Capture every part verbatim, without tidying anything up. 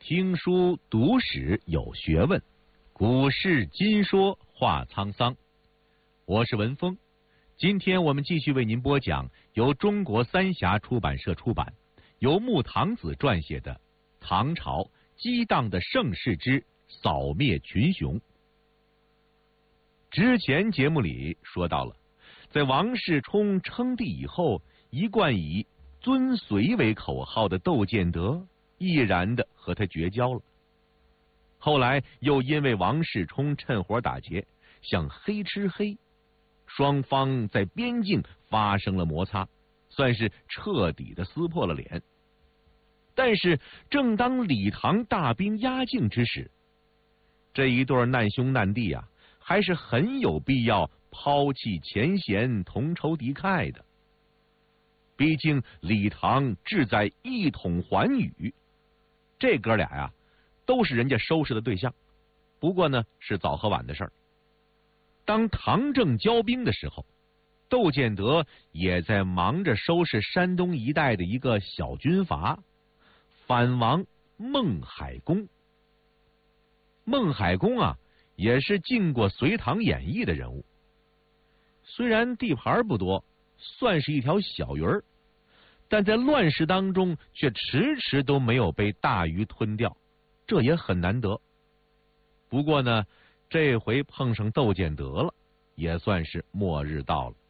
听书读史有学问，古事今说话沧桑。我是文峰，今天我们继续为您播讲由中国三峡出版社出版，由穆唐子撰写的《唐朝激荡的盛世之扫灭群雄》。之前节目里说到了，在王世充称帝以后，一贯以遵隋为口号的窦建德毅然的和他绝交了。后来又因为王世充趁火打劫，想黑吃黑，双方在边境发生了摩擦，算是彻底的撕破了脸。但是正当李唐大兵压境之时，这一对难兄难弟啊，还是很有必要抛弃前嫌，同仇敌忾的。毕竟李唐志在一统寰宇，这哥俩呀，都是人家收拾的对象。不过呢，是早和晚的事儿。当唐正交兵的时候，窦建德也在忙着收拾山东一带的一个小军阀——反王孟海公。孟海公啊，也是进过《隋唐演义》的人物。虽然地盘不多，算是一条小鱼儿，但在乱世当中却迟迟都没有被大鱼吞掉，这也很难得。不过呢，这回碰上窦建德了，也算是末日到了。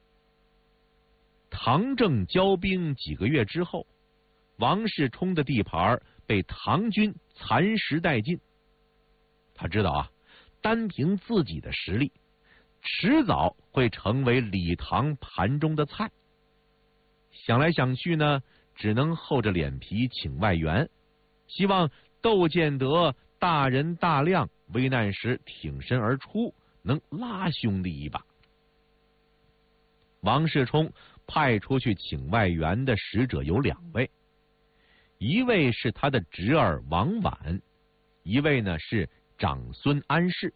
唐正交兵几个月之后，王世充的地盘被唐军蚕食殆尽。他知道啊，单凭自己的实力，迟早会成为李唐盘中的菜。想来想去呢，只能厚着脸皮请外援，希望窦建德大人大量，危难时挺身而出，能拉兄弟一把。王世充派出去请外援的使者有两位，一位是他的侄儿王绾，一位呢是长孙安世。